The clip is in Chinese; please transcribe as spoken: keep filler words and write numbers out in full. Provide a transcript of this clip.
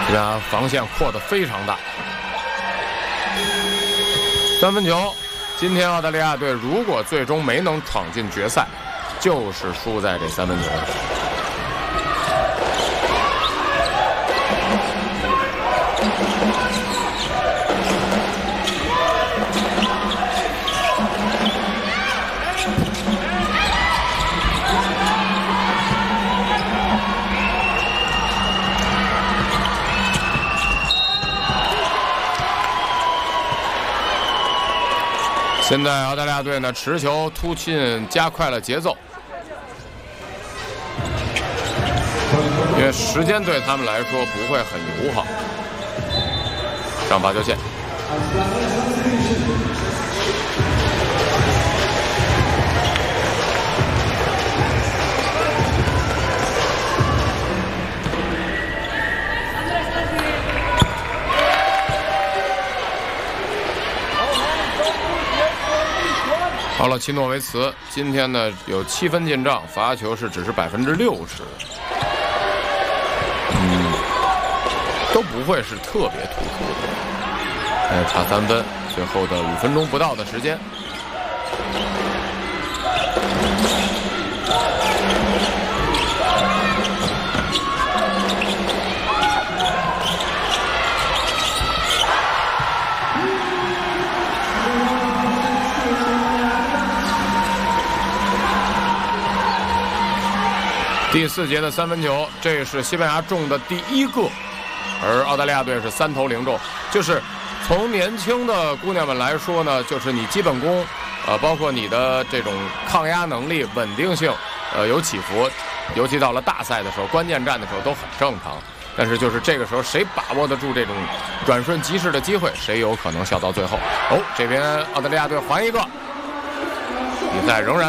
这边防线扩得非常大。三分球，今天澳大利亚队如果最终没能闯进决赛，就是输在这三分球。现在澳大利亚队呢持球突进，加快了节奏，因为时间对他们来说不会很友好。上罚球线。好了，奇诺维茨今天呢有七分进账，罚球是只是百分之六十，嗯，都不会是特别突出的。哎，差三分，最后的五分钟不到的时间。第四节的三分球，这是西班牙中的第一个，而澳大利亚队是三投零中。就是从年轻的姑娘们来说呢，就是你基本功，呃，包括你的这种抗压能力、稳定性，呃，有起伏，尤其到了大赛的时候、关键战的时候都很正常。但是就是这个时候，谁把握得住这种转瞬即逝的机会，谁有可能笑到最后。哦，这边澳大利亚队还一个，比赛仍然。